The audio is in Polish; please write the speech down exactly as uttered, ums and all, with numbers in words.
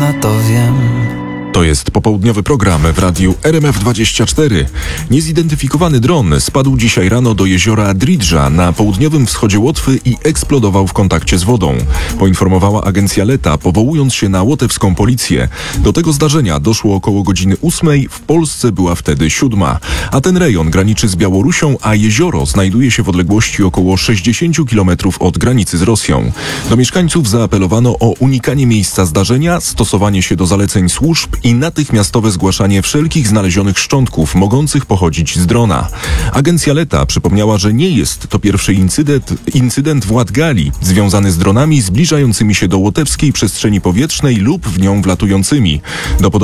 na to wiem. To jest popołudniowy program w radiu R M F dwadzieścia cztery. Niezidentyfikowany dron spadł dzisiaj rano do jeziora Dridża na południowym wschodzie Łotwy i eksplodował w kontakcie z wodą. Poinformowała agencja Leta, powołując się na łotewską policję. Do tego zdarzenia doszło około godziny ósmej, w Polsce była wtedy siódma. A ten rejon graniczy z Białorusią, a jezioro znajduje się w odległości około sześćdziesięciu kilometrów od granicy z Rosją. Do mieszkańców zaapelowano o unikanie miejsca zdarzenia, stosowanie się do zaleceń służb i natychmiastowe zgłaszanie wszelkich znalezionych szczątków mogących pochodzić z drona. Agencja Leta przypomniała, że nie jest to pierwszy incydent, incydent w Latgali związany z dronami zbliżającymi się do łotewskiej przestrzeni powietrznej lub w nią wlatującymi. Do